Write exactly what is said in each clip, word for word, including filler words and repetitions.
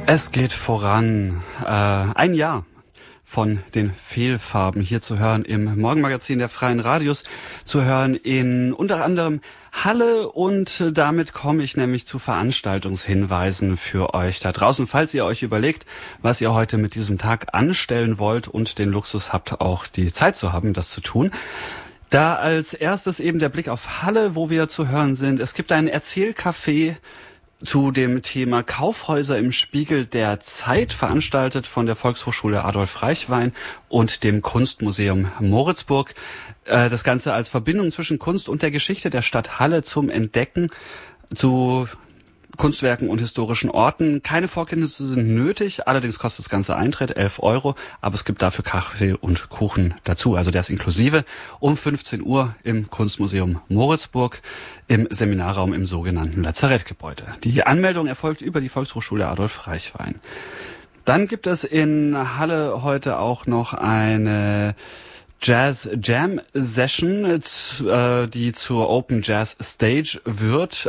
Es geht voran. Äh, ein Jahr von den Fehlfarben hier zu hören im Morgenmagazin der Freien Radios, zu hören in unter anderem Halle, und damit komme ich nämlich zu Veranstaltungshinweisen für euch da draußen, falls ihr euch überlegt, was ihr heute mit diesem Tag anstellen wollt und den Luxus habt, auch die Zeit zu haben, das zu tun. Da als erstes eben der Blick auf Halle, wo wir zu hören sind. Es gibt ein Erzählcafé zu dem Thema Kaufhäuser im Spiegel der Zeit, veranstaltet von der Volkshochschule Adolf Reichwein und dem Kunstmuseum Moritzburg. Das Ganze als Verbindung zwischen Kunst und der Geschichte der Stadt Halle zum Entdecken zu Kunstwerken und historischen Orten. Keine Vorkenntnisse sind nötig, allerdings kostet das ganze Eintritt elf Euro, aber es gibt dafür Kaffee und Kuchen dazu, also der ist inklusive, um fünfzehn Uhr im Kunstmuseum Moritzburg im Seminarraum im sogenannten Lazarettgebäude. Die Anmeldung erfolgt über die Volkshochschule Adolf Reichwein. Dann gibt es in Halle heute auch noch eine Jazz Jam Session, die zur Open Jazz Stage wird.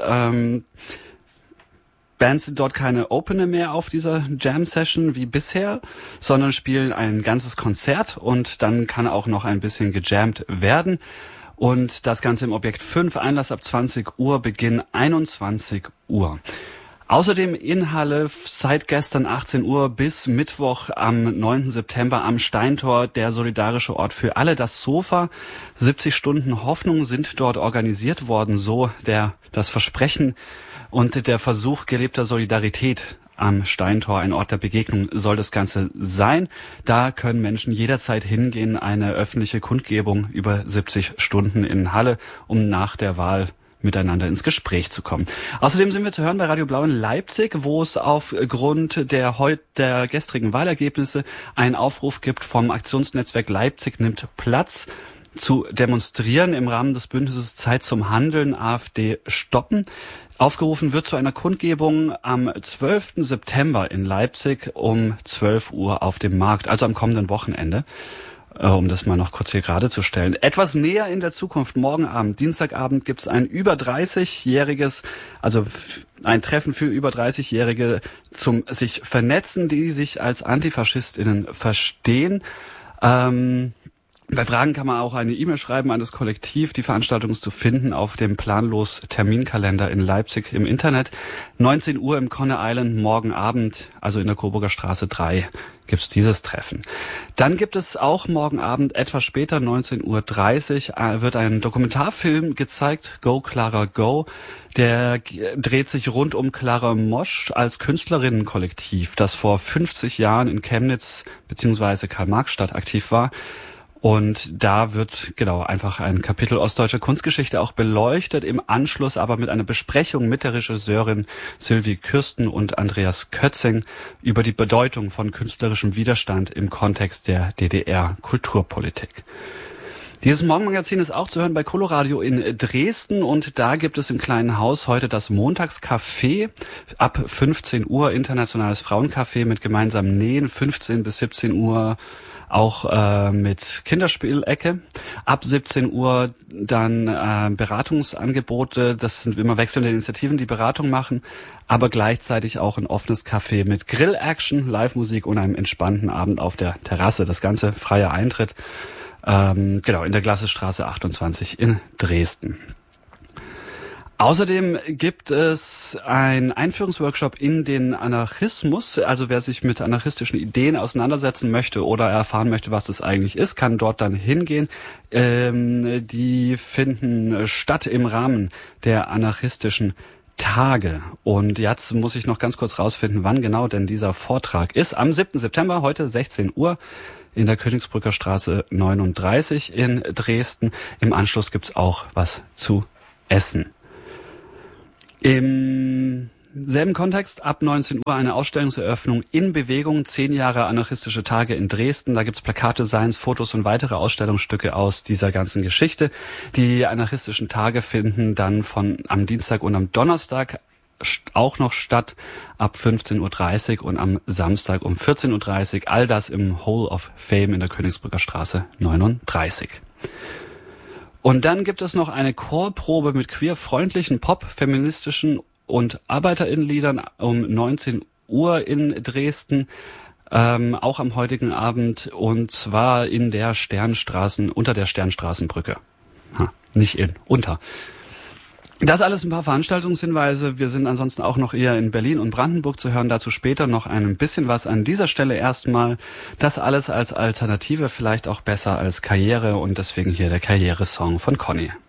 Bands sind dort keine Opener mehr auf dieser Jam-Session wie bisher, sondern spielen ein ganzes Konzert, und dann kann auch noch ein bisschen gejammt werden. Und das Ganze im Objekt fünf, Einlass ab zwanzig Uhr, Beginn einundzwanzig Uhr. Außerdem in Halle seit gestern achtzehn Uhr bis Mittwoch am neunten September am Steintor der solidarische Ort für alle, das Sofa. siebzig Stunden Hoffnung sind dort organisiert worden, so der das Versprechen und der Versuch gelebter Solidarität am Steintor. Ein Ort der Begegnung soll das Ganze sein. Da können Menschen jederzeit hingehen, eine öffentliche Kundgebung über siebzig Stunden in Halle, um nach der Wahl miteinander ins Gespräch zu kommen. Außerdem sind wir zu hören bei Radio Blau in Leipzig, wo es aufgrund der heut der gestrigen Wahlergebnisse einen Aufruf gibt vom Aktionsnetzwerk Leipzig nimmt Platz, zu demonstrieren im Rahmen des Bündnisses Zeit zum Handeln, AfD stoppen. Aufgerufen wird zu einer Kundgebung am zwölften September in Leipzig um zwölf Uhr auf dem Markt, also am kommenden Wochenende. Um das mal noch kurz hier gerade zu stellen. Etwas näher in der Zukunft, morgen Abend, Dienstagabend, gibt es ein über dreißigjähriges, also ein Treffen für über dreißigjährige zum sich vernetzen, die sich als AntifaschistInnen verstehen. Ähm, Bei Fragen kann man auch eine E-Mail schreiben an das Kollektiv. Die Veranstaltung ist zu finden auf dem planlos Terminkalender in Leipzig im Internet. neunzehn Uhr im Conner Island, morgen Abend, also in der Coburger Straße drei, gibt's dieses Treffen. Dann gibt es auch morgen Abend, etwas später, neunzehn Uhr dreißig, wird ein Dokumentarfilm gezeigt, Go Clara Go. Der dreht sich rund um Clara Mosch als Künstlerinnenkollektiv, das vor fünfzig Jahren in Chemnitz bzw. Karl-Marx-Stadt aktiv war. Und da wird genau einfach ein Kapitel ostdeutscher Kunstgeschichte auch beleuchtet, im Anschluss aber mit einer Besprechung mit der Regisseurin Sylvie Kürsten und Andreas Kötzing über die Bedeutung von künstlerischem Widerstand im Kontext der D D R-Kulturpolitik. Dieses Morgenmagazin ist auch zu hören bei Coloradio in Dresden, und da gibt es im kleinen Haus heute das Montagscafé ab fünfzehn Uhr, internationales Frauencafé mit gemeinsamem Nähen, fünfzehn bis siebzehn Uhr auch äh, mit Kinderspielecke. Ab siebzehn Uhr dann äh, Beratungsangebote, das sind immer wechselnde Initiativen, die Beratung machen, aber gleichzeitig auch ein offenes Café mit Grill-Action, Live-Musik und einem entspannten Abend auf der Terrasse. Das Ganze freier Eintritt, ähm, genau, in der Glassestraße achtundzwanzig in Dresden. Außerdem gibt es einen Einführungsworkshop in den Anarchismus. Also wer sich mit anarchistischen Ideen auseinandersetzen möchte oder erfahren möchte, was das eigentlich ist, kann dort dann hingehen. Ähm, die finden statt im Rahmen der anarchistischen Tage. Und jetzt muss ich noch ganz kurz rausfinden, wann genau denn dieser Vortrag ist. Am siebten September, heute sechzehn Uhr. In der Königsbrücker Straße neununddreißig in Dresden. Im Anschluss gibt's auch was zu essen. Im selben Kontext ab neunzehn Uhr eine Ausstellungseröffnung in Bewegung, zehn Jahre anarchistische Tage in Dresden. Da gibt's Plakate, Designs, Fotos und weitere Ausstellungsstücke aus dieser ganzen Geschichte. Die anarchistischen Tage finden dann von am Dienstag und am Donnerstag auch noch statt ab fünfzehn Uhr dreißig und am Samstag um vierzehn Uhr dreißig. All das im Hall of Fame in der Königsbrücker Straße neununddreißig. Und dann gibt es noch eine Chorprobe mit queerfreundlichen, pop, feministischen und ArbeiterInnenliedern um neunzehn Uhr in Dresden, ähm, auch am heutigen Abend, und zwar in der Sternstraßen, unter der Sternstraßenbrücke. Ha, nicht in, unter. Das alles ein paar Veranstaltungshinweise. Wir sind ansonsten auch noch eher in Berlin und Brandenburg zu hören. Dazu später noch ein bisschen was. An dieser Stelle erstmal das alles als Alternative, vielleicht auch besser als Karriere, und deswegen hier der Karrieresong von Conny.